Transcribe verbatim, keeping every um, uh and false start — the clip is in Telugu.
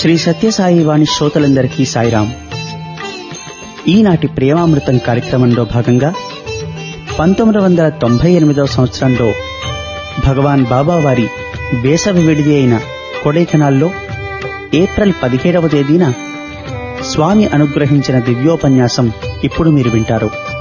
శ్రీ సత్యసాయి వాణి శ్రోతలందరికీ సాయిరాం. ఈనాటి ప్రేమామృతం కార్యక్రమంలో భాగంగా పంతొమ్మిది వందల తొంభై ఎనిమిదవ సంవత్సరంలో భగవాన్ బాబా వారి వేసవి విడిది అయిన కొడైకెనాల్లో ఏప్రిల్ పదిహేడవ తేదీన స్వామి అనుగ్రహించిన దివ్యోపన్యాసం ఇప్పుడు మీరు వింటారు.